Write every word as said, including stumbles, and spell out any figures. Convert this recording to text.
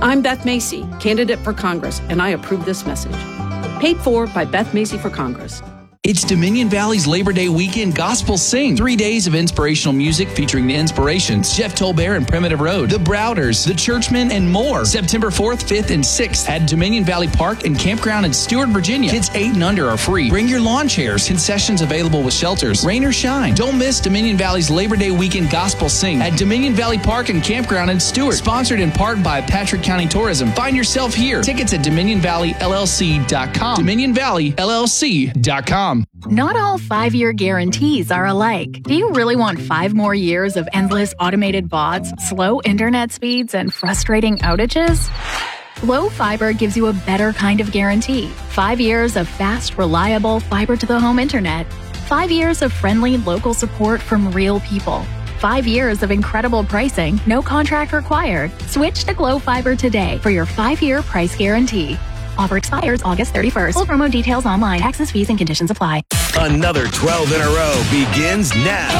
I'm Beth Macy, candidate for Congress, and I approve this message. Paid for by Beth Macy for Congress. It's Dominion Valley's Labor Day weekend Gospel Sing. Three days of inspirational music featuring the Inspirations, Jeff Tolbert and Primitive Road, the Browders, the Churchmen, and more. September fourth, fifth, and sixth at Dominion Valley Park and Campground in Stewart, Virginia. Kids eight and under are free. Bring your lawn chairs. Concessions available with shelters. Rain or shine. Don't miss Dominion Valley's Labor Day weekend Gospel Sing at Dominion Valley Park and Campground in Stewart. Sponsored in part by Patrick County Tourism. Find yourself here. Tickets at dominion valley l l c dot com. dominion valley l l c dot com. Not all five-year guarantees are alike. Do you really want five more years of endless automated bots, slow internet speeds, and frustrating outages? Glo Fiber gives you a better kind of guarantee. Five years of fast, reliable fiber-to-the-home internet. Five years of friendly local support from real people. Five years of incredible pricing, no contract required. Switch to Glo Fiber today for your five-year price guarantee. Offer expires August thirty-first. Full promo details online. Taxes, fees, and conditions apply. Another twelve in a row begins now.